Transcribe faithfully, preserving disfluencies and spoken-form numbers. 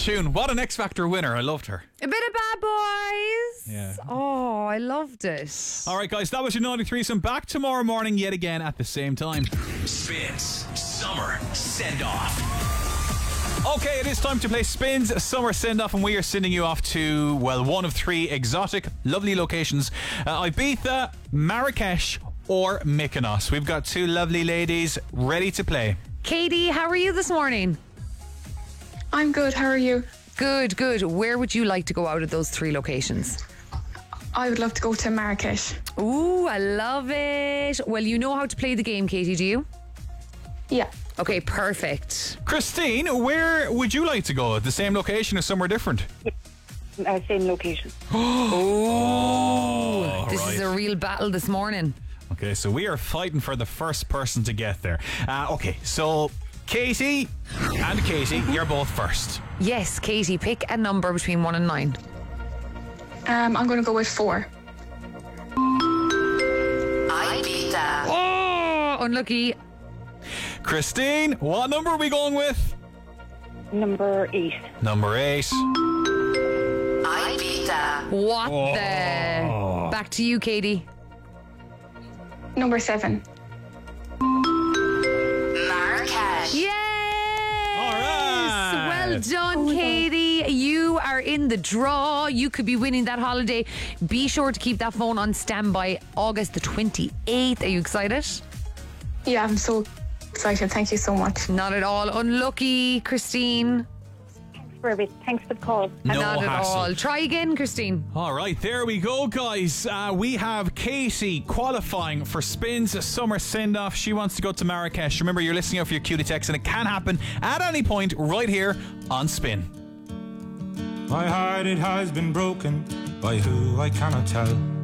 tune. What an X Factor winner. I loved her. A bit of Bad Boys. Yeah. Oh, I loved it. All right, guys, that was your Naughty Threesome. Back tomorrow morning yet again at the same time. Spins Summer Send Off. Okay, it is time to play Spins Summer Send Off, and we are sending you off to, well, one of three exotic, lovely locations: uh, Ibiza, Marrakesh, or Mykonos. We've got two lovely ladies ready to play. Katie, how are you this morning? I'm good. How are you? Good, good. Where would you like to go out of those three locations? I would love to go to Marrakesh. Ooh, I love it. Well, you know how to play the game, Katie, do you? Yeah. Okay, perfect. Christine, where would you like to go? The same location or somewhere different? Uh, same location. Oh, This right. is a real battle this morning. Okay, so we are fighting for the first person to get there. Uh, okay, so Katie and Katie, you're both first. Yes, Katie, pick a number between one and nine. Um, I'm going to go with four. Ibiza. Oh, unlucky. Christine, what number are we going with? Number eight. Number eight. Ibiza. What Oh. the? Back to you, Katie. Number seven. Marrakesh. Yes! All right. Well done, Katie. You are in the draw. You could be winning that holiday. Be sure to keep that phone on standby August the twenty-eighth. Are you excited? Yeah, I'm so excited. Thank you so much. Not at all. Unlucky, Christine. Perfect. Thanks for the call. No Not at hassle. all. Try again, Christine. All right, there we go, guys. Uh, we have Katie qualifying for Spins Summer Send Off. She wants to go to Marrakesh. Remember, you're listening out for your cutie text, and it can happen at any point right here on Spin. My heart, it has been broken by who I cannot tell.